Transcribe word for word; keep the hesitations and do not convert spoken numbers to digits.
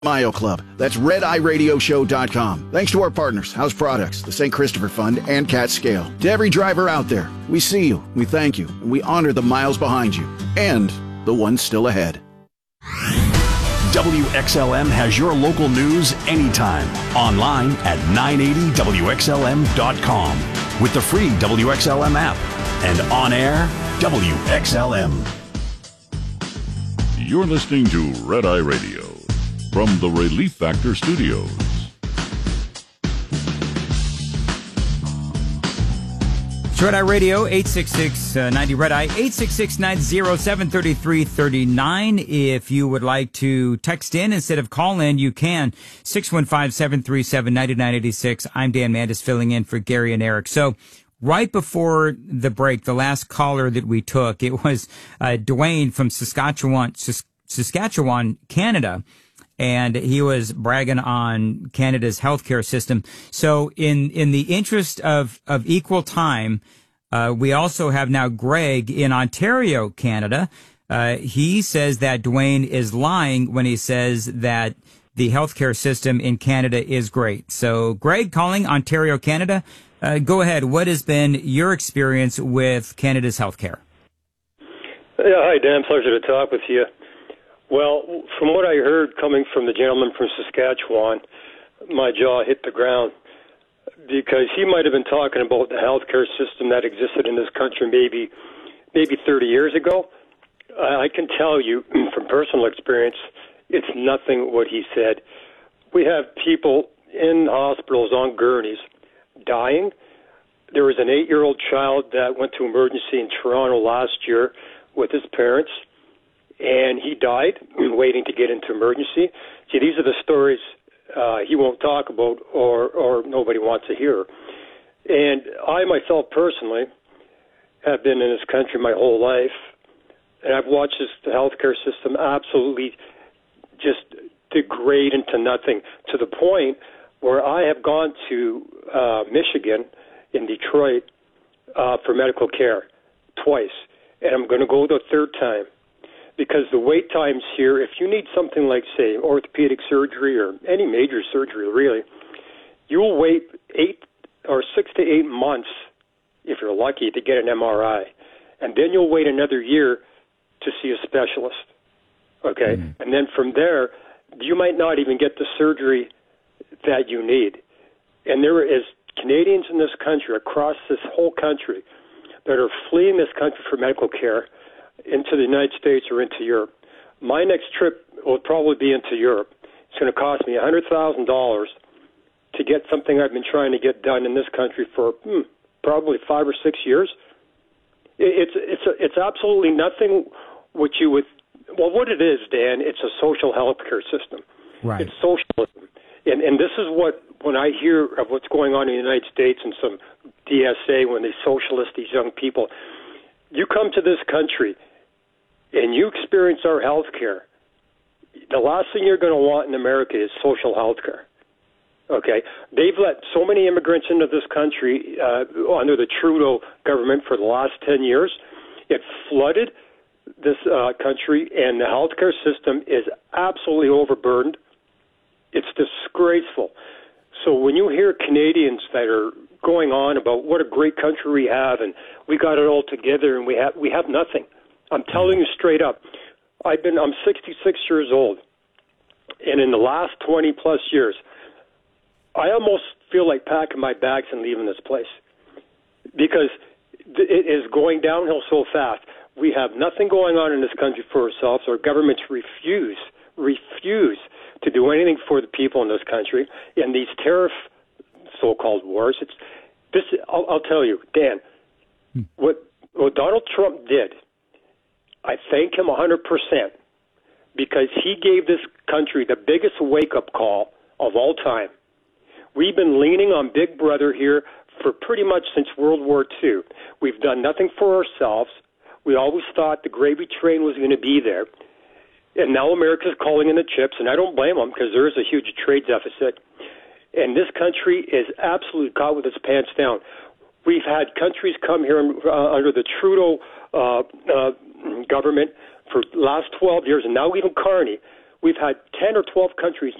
Mayo Club. That's red eye radio show dot com. Thanks to our partners, House Products, the Saint Christopher Fund, and Cat Scale. To every driver out there, we see you, we thank you, and we honor the miles behind you and the ones still ahead. W X L M has your local news anytime. Online at nine eighty W X L M dot com with the free W X L M app and on air W X L M. You're listening to Red Eye Radio from the Relief Factor Studios. It's Red Eye Radio, eight six six, ninety Red Eye, eight six six, nine zero seven, three three three nine. If you would like to text in instead of call in, you can. six one five, seven three seven, nine nine eight six. I'm Dan Mandis filling in for Gary and Eric. So right before the break, the last caller that we took, it was uh, Dwayne from Saskatchewan, Sask- Saskatchewan, Canada. And he was bragging on Canada's healthcare system. So in, in the interest of, of equal time, uh, we also have now Greg in Ontario, Canada. Uh, he says that Dwayne is lying when he says that the healthcare system in Canada is great. So Greg calling Ontario, Canada. Uh, go ahead. What has been your experience with Canada's healthcare? Yeah, hi, Dan. Pleasure to talk with you. Well, from what I heard coming from the gentleman from Saskatchewan, my jaw hit the ground because he might have been talking about the healthcare system that existed in this country maybe maybe thirty years ago. I can tell you from personal experience, it's nothing what he said. We have people in hospitals on gurneys dying. There was an eight-year-old child that went to emergency in Toronto last year with his parents, and he died waiting to get into emergency. See, these are the stories uh, he won't talk about or, or nobody wants to hear. And I myself personally have been in this country my whole life, and I've watched this healthcare system absolutely just degrade into nothing to the point where I have gone to uh, Michigan in Detroit uh, for medical care twice, and I'm going to go the third time. Because the wait times here, if you need something like, say, orthopedic surgery or any major surgery, really, you'll wait eight or six to eight months, if you're lucky, to get an M R I. And then you'll wait another year to see a specialist. Okay? Mm-hmm. And then from there, you might not even get the surgery that you need. And there is Canadians in this country, across this whole country, that are fleeing this country for medical care into the United States or into Europe. My next trip will probably be into Europe. It's going to cost me one hundred thousand dollars to get something I've been trying to get done in this country for hmm, probably five or six years. It's it's a, it's absolutely nothing what you would. Well, what it is, Dan, it's a social health care system. Right. It's socialism, and and this is what when I hear of what's going on in the United States and some D S A when they socialist these young people. You come to this country and you experience our health care, the last thing you're going to want in America is social health care. Okay? They've let so many immigrants into this country uh, under the Trudeau government for the last ten years. It flooded this uh, country, and the health care system is absolutely overburdened. It's disgraceful. So when you hear Canadians that are going on about what a great country we have and we got it all together and we have we have nothing. I'm telling you straight up. I've been I'm sixty-six years old, and in the last twenty plus years, I almost feel like packing my bags and leaving this place because it is going downhill so fast. We have nothing going on in this country for ourselves. Our governments refuse refuse to do anything for the people in this country, and these tariff so-called wars. It's this. I'll, I'll tell you, Dan. Hmm. What what Donald Trump did, I thank him one hundred percent because he gave this country the biggest wake-up call of all time. We've been leaning on Big Brother here for pretty much since World War Two. We've done nothing for ourselves. We always thought the gravy train was going to be there. And now America's calling in the chips, and I don't blame them because there is a huge trade deficit. And this country is absolutely caught with its pants down. We've had countries come here uh, under the Trudeau uh, uh, government for the last twelve years, and now even Carney, we've had ten or twelve countries